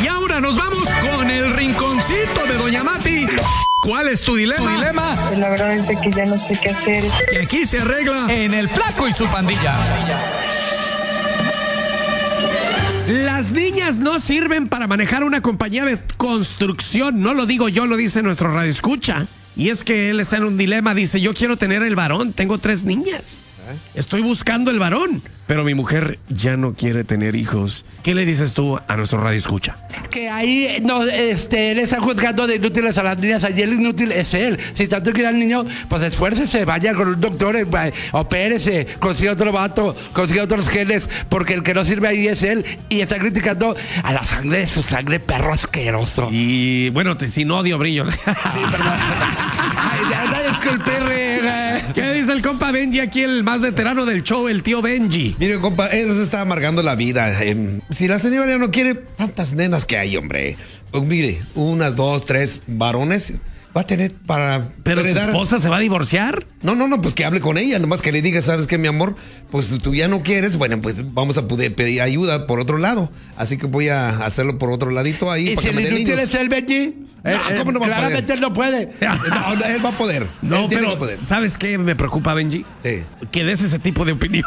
Y ahora nos vamos con el rinconcito de Doña Mati. ¿Cuál es tu dilema? La verdad es que ya no sé qué hacer. Que aquí se arregla En El Flaco y su pandilla. Las niñas no sirven para manejar una compañía de construcción. No lo digo yo, lo dice nuestro radioescucha. Y es que él está en un dilema. Dice, yo quiero tener el varón. Tengo 3 niñas. Estoy buscando el varón. Pero mi mujer ya no quiere tener hijos. ¿Qué le dices tú a nuestro radioescucha? Que ahí no, él está juzgando de inútiles a las niñas. Allí el inútil es él. Si tanto quiere al niño, pues esfuércese, vaya con un doctor, opérese, consiga otro vato, consiga otros genes, porque el que no sirve ahí es él. Y está criticando a la sangre, su sangre, perro asqueroso. Y bueno, sin odio, brillo. Sí, perdón. Ay, ya disculpe, ¿Qué dice el compa Benji aquí, el más veterano del show, el tío Benji? Mire, compa, él se está amargando la vida. Si la señora ya no quiere, tantas nenas que hay, hombre. Pues mire, 1, 2, 3 varones va a tener para... ¿Pero su heredar. esposa se va a divorciar? No, pues que hable con ella, nomás que le diga, ¿sabes qué, mi amor? Pues tú ya no quieres, bueno, pues vamos a poder pedir ayuda por otro lado. Así que voy a hacerlo por otro ladito ahí. ¿Y para si que el me dé inútil niños. es el Benji? ¿Cómo no va a poder? Claramente él no puede. No, él va a poder. No, Él tiene que pero poder. ¿sabes qué me preocupa, Benji? Sí. Que des ese tipo de opinión.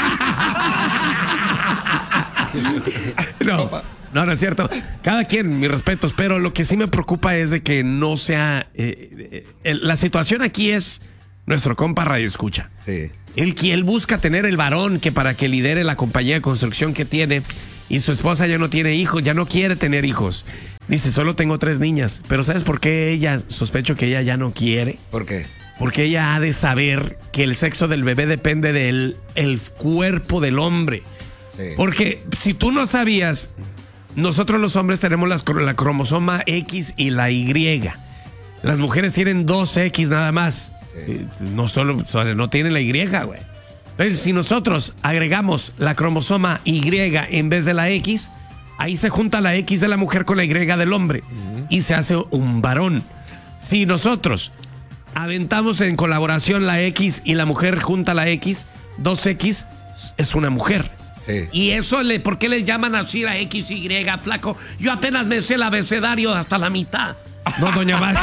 No es cierto. Cada quien, mis respetos, pero lo que sí me preocupa es de que no sea... la situación aquí es nuestro compa Radio Escucha. Sí. Él busca tener el varón que para que lidere la compañía de construcción que tiene, y su esposa ya no tiene hijos, ya no quiere tener hijos. Dice, solo tengo 3 niñas. Pero ¿sabes por qué ella, sospecho que ella ya no quiere? ¿Por qué? Porque ella ha de saber que el sexo del bebé depende del el cuerpo del hombre. Sí. Porque si tú no sabías, nosotros los hombres tenemos la cromosoma X y la Y. Las mujeres tienen 2X nada más. Sí. No tienen la Y, güey. Entonces, si nosotros agregamos la cromosoma Y en vez de la X, ahí se junta la X de la mujer con la Y del hombre y se hace un varón. Si nosotros aventamos en colaboración la X y la mujer junta la X, 2X es una mujer. Sí. Y eso, ¿por qué le llaman así a X, Y, flaco? Yo apenas me sé el abecedario hasta la mitad. No, doña Mati.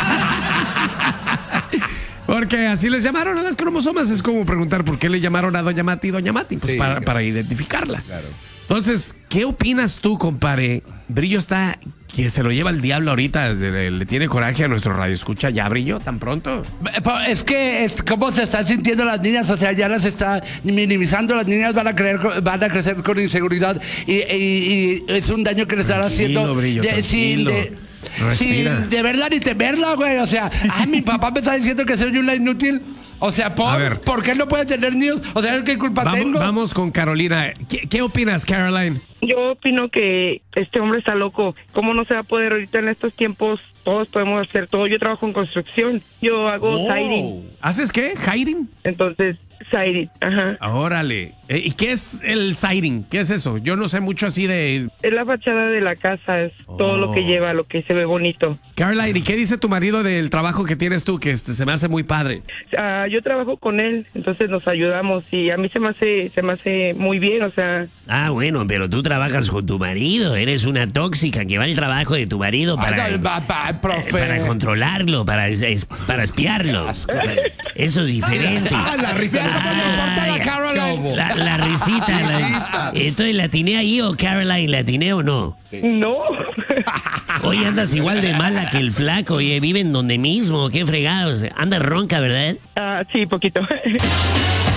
Porque así les llamaron a las cromosomas. Es como preguntar por qué le llamaron a doña Mati, pues Sí, para identificarla. Claro. Entonces, ¿qué opinas tú, compadre? Brillo está que se lo lleva el diablo ahorita. Le tiene coraje a nuestro radio escucha. ¿Ya, Brillo, tan pronto? Es que cómo se están sintiendo las niñas, o sea, ya las está minimizando. Las niñas van a crecer con inseguridad y es un daño que le están haciendo. Brillo, tranquilo. Respira. Sin de verdad ni temerla, güey. O sea, mi papá me está diciendo que soy una inútil. O sea, A ver. ¿por qué no puede tener niños? O sea, ¿qué culpa tengo? Vamos con Carolina. ¿Qué opinas, Caroline? Yo opino que este hombre está loco. ¿Cómo no se va a poder ahorita en estos tiempos? Todos podemos hacer todo. Yo trabajo en construcción. Yo hago siding. ¿Haces qué? ¿Hiding? Entonces, siding, ajá. Órale. ¿Y qué es el siding? ¿Qué es eso? Yo no sé mucho así de... Es la fachada de la casa, es todo lo que lleva, lo que se ve bonito. Caroline, ¿y qué dice tu marido del trabajo que tienes tú? Que se me hace muy padre. Yo trabajo con él, entonces nos ayudamos y a mí se me hace muy bien, o sea... Ah, bueno, pero tú trabajas con tu marido, eres una tóxica que va al trabajo de tu marido para controlarlo, para espiarlo. Eso es diferente. La risa. La risita. Entonces, ¿la atiné ahí o Caroline la atiné o no? No. Hoy andas igual de mala que el flaco, oye, viven donde mismo, qué fregados. Andas ronca, ¿verdad? Sí, poquito.